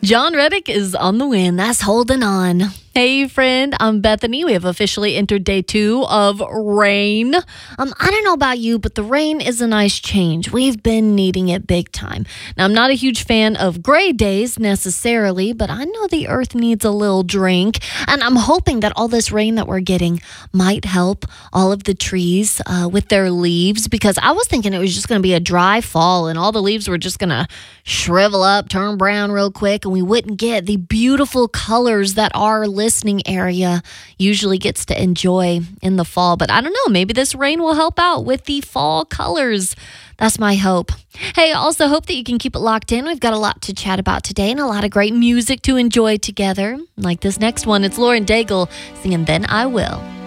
John Reddick is on the win. That's holding on. Hey, friend, I'm Bethany. We have officially entered day 2 of rain. I don't know about you, but the rain is a nice change. We've been needing it big time. Now, I'm not a huge fan of gray days necessarily, but I know the earth needs a little drink. And I'm hoping that all this rain that we're getting might help all of the trees with their leaves, because I was thinking it was just going to be a dry fall and all the leaves were just going to shrivel up, turn brown real quick, and we wouldn't get the beautiful colors that our listening area usually gets to enjoy in the fall. But I don't know, maybe this rain will help out with the fall colors. That's my hope. Hey, I also hope that you can keep it locked in. We've got a lot to chat about today and a lot of great music to enjoy together. Like this next one, it's Lauren Daigle singing Then I Will.